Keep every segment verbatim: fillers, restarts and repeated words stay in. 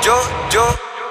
Yo, yo.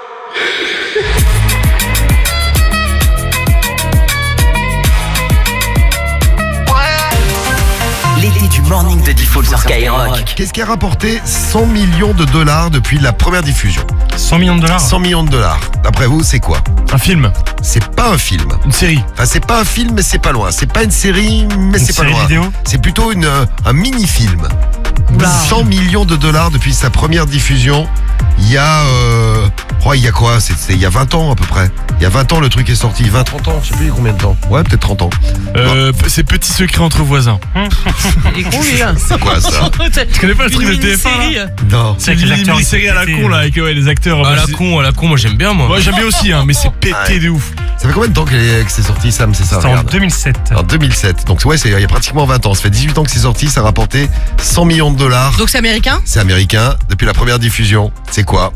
L'été du morning de Default sur Skyrock. Qu'est-ce qui a rapporté cent millions de dollars depuis la première diffusion? cent millions de dollars. cent millions de dollars. D'après vous, c'est quoi? Un film. C'est pas un film. Une série. Enfin, c'est pas un film, mais c'est pas loin. C'est pas une série, mais Une c'est pas série loin. vidéo. C'est plutôt une, euh, un mini-film. Oula. cent millions de dollars depuis sa première diffusion. Il y a... Euh, oh, il y a quoi? C'est c'est il y a vingt ans à peu près. Il y a vingt ans, le truc est sorti. vingt, trente ans, je sais plus combien de temps. Ouais, peut-être trente ans. Euh, c'est Petit secret entre voisins. Il est con, lui, là. C'est quoi ça? Tu connais pas le truc de T F un mini-série. là? Non. C'est Avec les une acteurs mini-série à la pétés, con là, avec ouais, les acteurs. À bah, la c'est- con, à la con, moi j'aime bien moi. Moi j'aime bien aussi, hein, mais c'est pété Ouais. de ouf. Ça fait combien de temps que que c'est sorti, Sam? C'est ça, C'était en regarde. deux mille sept. En deux mille sept. Donc ouais, c'est il y a pratiquement vingt ans. Ça fait dix-huit ans que c'est sorti, ça a rapporté cent millions de dollars. Donc c'est américain? C'est américain, depuis la première diffusion. C'est quoi?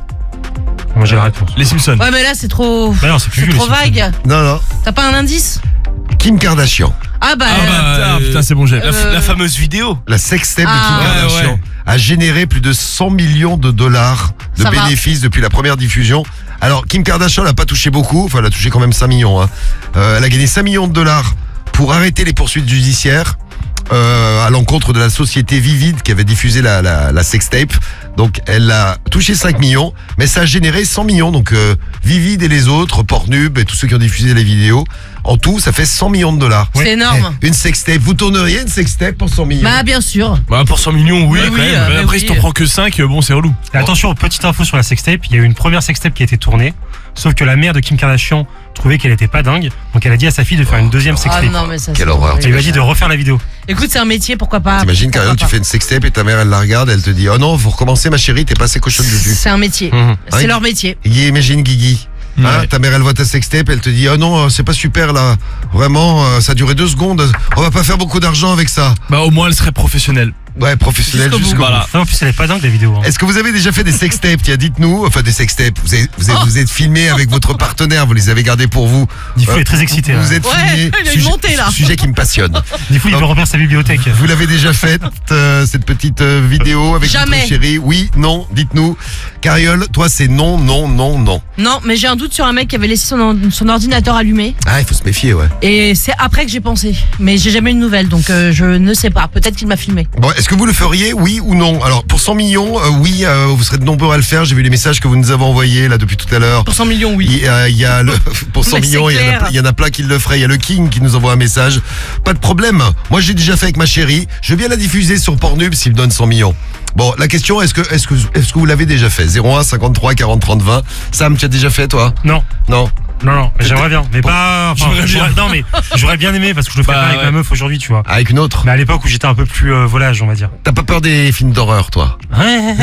Moi j'ai la réponse. Les Simpsons. Ouais, mais là c'est trop. Bah non, c'est plus C'est vieux, trop les Simpsons. vague. Non, non. T'as pas un indice? Kim Kardashian. Ah bah. Ah bah, Ah, euh, putain, c'est bon, j'ai. La, Euh, la fameuse vidéo. La sextape de Ah. Kim Ouais, Kardashian ouais. a généré plus de cent millions de dollars de Ça va. bénéfices depuis la première diffusion. Alors, Kim Kardashian n'a pas touché beaucoup, enfin, elle a touché quand même cinq millions. Hein. Euh, elle a gagné cinq millions de dollars pour arrêter les poursuites judiciaires euh, à l'encontre de la société Vivid qui avait diffusé la, la, la sextape. Donc, elle a touché cinq millions, mais ça a généré cent millions. Donc, euh, Vivid et les autres, Pornhub et tous ceux qui ont diffusé les vidéos, en tout, ça fait cent millions de dollars. C'est énorme. Eh, une sextape, vous tourneriez une sextape pour cent millions? Bah bien sûr. Bah pour cent millions, oui, Mais quand oui, même. euh, Mais mais après, oui. si t'en prends que cinq, bon, c'est relou. Et attention, petite info sur la sextape, il y a eu une première sextape qui a été tournée, sauf que la mère de Kim Kardashian trouvait qu'elle était pas dingue, donc elle a dit à sa fille de faire une deuxième Ah sextape. non, mais ça. Quelle c'est horreur. horrible. Elle lui a dit de refaire la vidéo. Écoute, c'est un métier, pourquoi pas? T'imagines, pourquoi Carole, tu pas. fais une sextape et ta mère, elle la regarde, elle te dit, oh non, faut recommencer, ma chérie, t'es pas assez cochonne dessus. C'est un métier. Mhm. C'est Ouais. leur métier. Guigui, imagine Guigui. Hein, Ouais. ta mère, elle voit ta sextape, elle te dit, oh non, euh, c'est pas super là. Vraiment, euh, ça a duré deux secondes. On va pas faire beaucoup d'argent avec ça. Bah au moins elle serait professionnelle. Ouais, professionnel Jusqu'au bout. jusqu'au bout. Voilà. Non, en plus, elle est pas dingue la vidéo. hein. Est-ce que vous avez déjà fait des sextapes? Tiens, dites-nous. Enfin, des sextapes. Vous êtes, vous êtes, vous êtes filmé avec votre partenaire, vous les avez gardés pour vous. Diffou Euh, est très excité. Vous là. êtes Ouais, filmé. il a une Sujet- montée, là. Sujet qui me passionne. Diffou, il veut remplir sa bibliothèque. Vous l'avez déjà faite, euh, cette petite euh, vidéo avec Jamais. votre chérie? Oui, non, dites-nous. Cariole, toi, c'est non, non, non, non. Non, mais j'ai un doute sur un mec qui avait laissé son, or- son ordinateur allumé. Ah, il faut se méfier, ouais. Et c'est après que j'ai pensé. Mais j'ai jamais eu de nouvelles, donc euh, je ne sais pas. Peut-être qu'il m'a filmé. Bon, est-ce que vous le feriez, oui ou non? Alors, pour cent millions, euh, oui, euh, vous serez de nombreux à le faire. J'ai vu les messages que vous nous avez envoyés là depuis tout à l'heure. Pour cent millions, oui. Il y a, il y a le, pour cent Mais c'est millions, il y, en a, clair. il y en a plein qui le feraient. Il y a le King qui nous envoie un message. Pas de problème. Moi, j'ai déjà fait avec ma chérie. Je veux bien la diffuser sur Pornhub s'il me donne cent millions. Bon, la question, est-ce que, est-ce que, est-ce que vous l'avez déjà fait? zéro un cinquante-trois quarante trente vingt. Sam, tu as déjà fait, toi? Non, Non. non, non, mais j'aimerais bien. Mais pas. enfin, J'aimerais bien. j'aurais- Non, mais j'aurais bien aimé parce que je le ferais Bah, pas avec ouais. ma meuf aujourd'hui, tu vois. Avec une autre? Mais à l'époque où j'étais un peu plus euh, volage, on va dire. T'as pas peur des films d'horreur, toi? Bah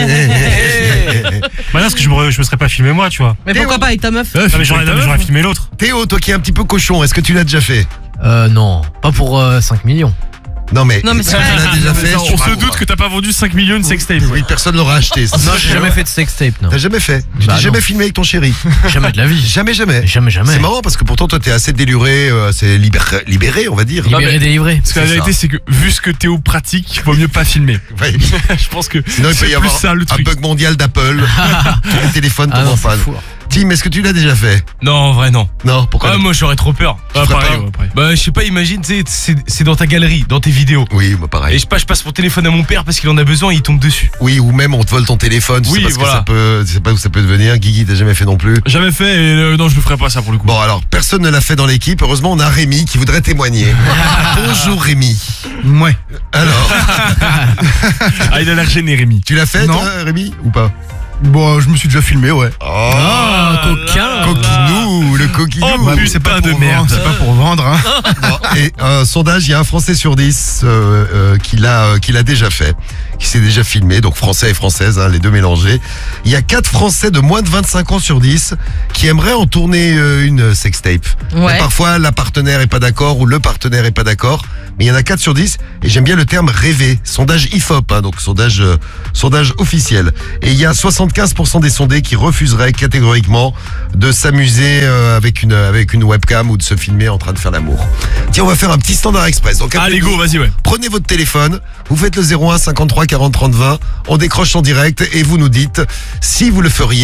non, parce que je me, je me serais pas filmé moi, tu vois. Mais pourquoi pas avec ta meuf? Non, mais j'aurais non, mais j'aurais filmé l'autre. Théo, toi qui es un petit peu cochon, est-ce que tu l'as déjà fait? Euh, non, pas pour euh, cinq millions. Non, mais. Non, mais c'est tu vrai. l'as déjà fait. On je se crois. doute que t'as pas vendu cinq millions de sextapes. Oui, personne l'aura acheté. ça, Non, c'est j'ai sûr. jamais fait de sextape, non. T'as jamais fait? Tu Bah t'es jamais non. filmé avec ton chéri? Jamais de la vie. Jamais, jamais. Jamais, jamais. C'est marrant parce que pourtant toi t'es assez déluré, euh, assez libéré, libéré, on va dire. Libéré, délivré. Parce que la C'est vérité, ça. c'est que vu ce que Théo pratique, il vaut mieux pas filmer. Ouais. Je pense que Sinon il peut c'est y plus avoir ça le un truc. bug mondial d'Apple. Tous les téléphones Ah tombent non, en c'est panne. fou. Tim, est-ce que tu l'as déjà fait? Non, en vrai, non. Non, pourquoi Ah, non? moi j'aurais trop peur. Ah, ferais pareil, pas ouais, pareil. Bah, je sais pas, imagine, tu sais, c'est c'est dans ta galerie, dans tes vidéos. Oui, moi Et pareil. je sais pas, je passe mon téléphone à mon père parce qu'il en a besoin et il tombe dessus. Oui, ou même on te vole ton téléphone, tu Oui, sais pas ce voilà. que ça peut, tu sais pas où ça peut devenir. Guigui, t'as jamais fait non plus. Jamais fait et euh, non, je le ferai pas ça pour le coup. Bon alors, personne ne l'a fait dans l'équipe. Heureusement, on a Rémi qui voudrait témoigner. Bonjour Rémi. Ouais. Alors, Ah, il a l'air gêné, Rémi. tu l'as fait Non. toi, Rémi, ou pas? Bon, je me suis déjà filmé, ouais. Oh, coquin. coquinou, le coquinou. Oh, Ouais, mais putain c'est pas de pour merde. vendre, c'est pas pour vendre, hein. Bon, et un sondage, il y a un Français sur dix euh, euh, qui l'a euh, qui l'a déjà fait, qui s'est déjà filmé, donc Français et Française, hein, les deux mélangés. Il y a quatre Français de moins de vingt-cinq ans sur dix qui aimeraient en tourner euh, une sextape. Ouais. Mais parfois, la partenaire est pas d'accord ou le partenaire est pas d'accord. Mais il y en a quatre sur dix et j'aime bien le terme rêver. Sondage I F O P, hein, donc sondage euh, sondage officiel. Et il y a soixante-quinze pour cent des sondés qui refuseraient catégoriquement de s'amuser euh, avec une avec une webcam ou de se filmer en train de faire l'amour. Tiens, on va faire un petit standard express. Donc, Allez, appelez-nous. go, vas-y, ouais. Prenez votre téléphone, vous faites le zéro un cinquante-trois quarante trente vingt, on décroche en direct et vous nous dites si vous le feriez,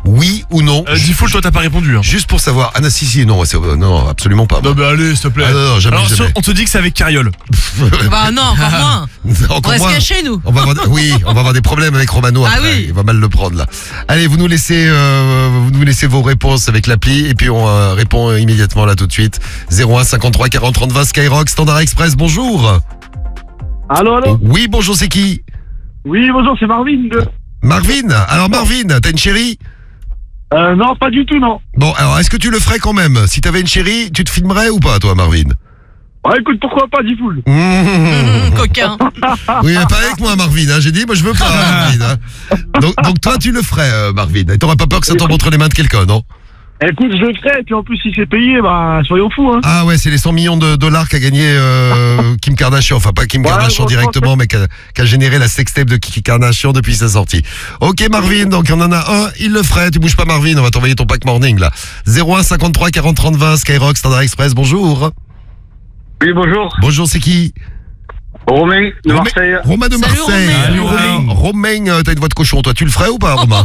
Oui ou non? Euh, Default, toi t'as pas répondu. Hein. Juste pour savoir. Ah non, si, si, non, c'est- euh, non, absolument pas. moi. Non, mais allez, s'il te plaît. Ah non, non, jamais, Alors, jamais. on te dit que c'est avec Carriole. Bah non, encore moins. On Encore va se moins. cacher, nous. On va avoir, oui, on va avoir des problèmes avec Romano Ah après. oui. Il va mal le prendre là. Allez, vous nous laissez, euh, vous nous laissez vos réponses avec l'appli et puis on euh, répond immédiatement là tout de suite. zéro un cinquante-trois quarante trente vingt Skyrock Standard Express. Bonjour. Allô, allô. Oui, bonjour, c'est qui? Oui, bonjour, c'est Marvin. de- Marvin. Alors Marvin, t'as une chérie? Euh, non, pas du tout, non. Bon, alors est-ce que tu le ferais quand même? Si t'avais une chérie, tu te filmerais ou pas, toi, Marvin? Ouais, écoute, pourquoi pas, Diffoul? Mmh. Hum, coquin. Oui, mais pas avec moi, Marvin. Hein. J'ai dit, moi, je veux pas, hein, Marvin. Hein. Donc, donc, toi, tu le ferais, euh, Marvin. Et t'aurais pas peur que ça tombe entre les mains de quelqu'un, non? Écoute, je le ferai, et puis en plus, si c'est payé, bah, soyons fous, hein. Ah ouais, c'est les cent millions de dollars qu'a gagné euh, Kim Kardashian. Enfin, pas Kim Ouais, Kardashian bon, je directement, pense mais qu'a qu'a généré la sextape de Kim Kardashian depuis sa sortie. Ok, Marvin, donc on en a un, il le ferait. Tu bouges pas, Marvin, on va t'envoyer ton pack morning, là. zéro un cinquante-trois quarante trente vingt Skyrock Standard Express, bonjour. Oui, bonjour. Bonjour, c'est qui? Romain, de Romain- Marseille. Romain de Salut, Marseille. Romain. Salut, Romain. Romain, euh, t'as une voix de cochon, toi, tu le ferais ou pas, Romain?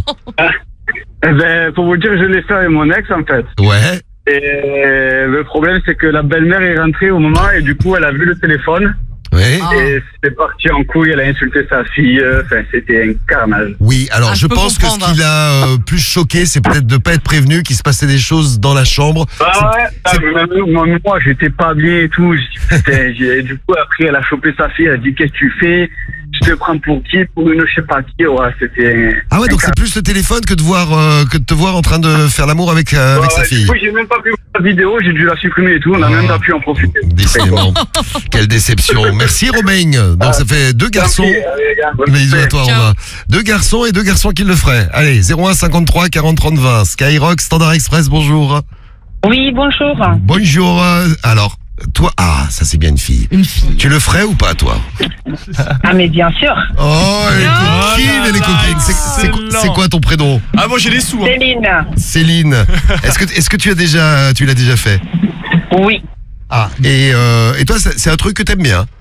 Eh ben, pour vous dire, je l'ai fait avec mon ex, en fait. Ouais. Et le problème, c'est que la belle-mère est rentrée au moment, et du coup, elle a vu le téléphone, Ouais. Ah. et c'est parti en couille, elle a insulté sa fille, euh, enfin, c'était un carnage. Oui, alors Ah, je je peux pense que comprendre. ce qui l'a euh, plus choqué, c'est peut-être de pas être prévenu qu'il se passait des choses dans la chambre. Ah ouais, ah, mais même moi, moi, j'étais pas bien et tout. Je dis, putain, j'ai- et du coup, après, elle a chopé sa fille, elle a dit, qu'est-ce que tu fais? Je te prends pour qui? Pour une je sais pas qui. Ouais, c'était. Ah ouais, donc c'est plus le téléphone que de voir euh, que de te voir en train de faire l'amour avec euh, avec Ouais, sa ouais, fille. Du coup, j'ai même pas pu voir la vidéo, j'ai dû la supprimer et tout. On a Ah. même pas pu en profiter. Décidément. Quelle déception. Merci Romain. Donc ça fait deux garçons. Merci, allez, gars, bonne Bisous à soirée. toi, Ciao. Romain. Deux garçons et deux garçons qui le feraient. Allez, zéro un cinquante-trois quarante trente vingt Skyrock Standard Express, bonjour. Oui, bonjour. Bonjour. euh, Alors, toi, ah, ça c'est bien une fille. Une fille. Tu le ferais ou pas, toi? Ah, mais bien sûr. Oh, elle est Oh coquine, là elle est là, coquine. C'est- C'est excellent. c'est quoi ton prénom? Ah, moi j'ai des sous. Hein. Céline. Céline. Est-ce que, est-ce que tu as déjà, tu l'as déjà fait? Oui. Ah, et, euh, et toi, c'est c'est un truc que t'aimes bien?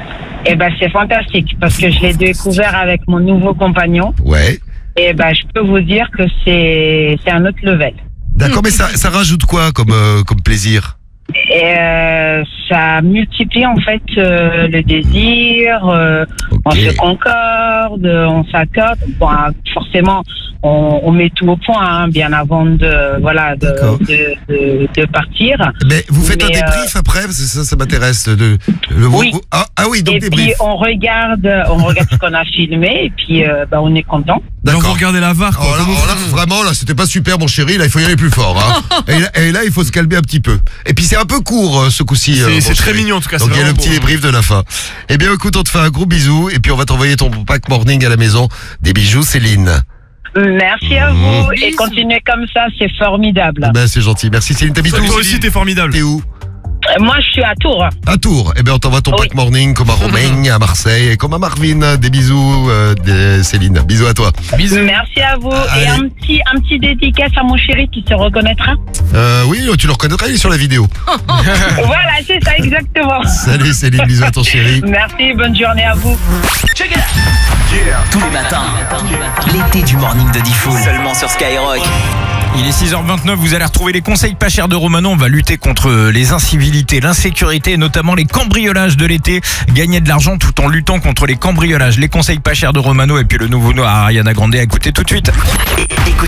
Eh ben, c'est fantastique parce que je l'ai découvert avec mon nouveau compagnon. Ouais. Et ben, je peux vous dire que c'est c'est un autre level. D'accord, mais ça, ça rajoute quoi comme, euh, comme plaisir? Et euh, ça multiplie en fait euh, le désir. euh, On Ok. se concorde, on s'accorde. Bon, forcément, on, on met tout au point, hein, bien avant de voilà de, D'accord. de, de, de partir. Mais vous faites un Mais, euh, débrief après? Parce que ça, ça m'intéresse. De, le, Oui. vous- ah, ah oui, donc Et puis débrief. on regarde, on regarde ce qu'on a filmé et puis euh, bah, on est content. Donc vous D'accord. regardez la V A R, Oh quoi. là, Comment- oh là, vraiment, là, c'était pas super, mon chéri. Là, il faut y aller plus fort. Hein. et, là, et là, il faut se calmer un petit peu. Et puis, c'est un peu court, euh, ce coup-ci. C'est- euh, mon c'est très chéri. mignon, en tout cas, Donc, c'est il y a le vraiment petit beau. débrief de la fin. Eh bien, écoute, on te fait un gros bisou. Et puis, on va t'envoyer ton pack morning à la maison. Des bijoux, Céline. Merci à Mmh. vous et Bisous. continuez comme ça, c'est formidable. Eh ben, c'est gentil. Merci, Céline. T'habites Toi où? aussi t'es formidable. T'es où? Euh, Moi, je suis à Tours. À Tours. Eh bien, on t'envoie ton Oui. pack morning comme à Romain, à Marseille, et comme à Marvin. Des bisous, euh, des- Céline. Bisous à toi. Merci à vous Allez. et un petit, un petit dédicace à mon chéri qui se reconnaîtra. Euh, oui, tu le reconnaîtras, il est sur la vidéo. Voilà, c'est ça exactement. Salut, Céline. Bisous à ton chéri. Merci, bonne journée à vous. Tous les matins, l'été du morning de Diffoul. Seulement sur Skyrock. Il est six heures vingt-neuf, vous allez retrouver les conseils pas chers de Romano. On va lutter contre les incivilités, l'insécurité et notamment les cambriolages de l'été. Gagner de l'argent tout en luttant contre les cambriolages. Les conseils pas chers de Romano et puis le nouveau nom à Ariana Grande à écouter tout de suite. Écoutez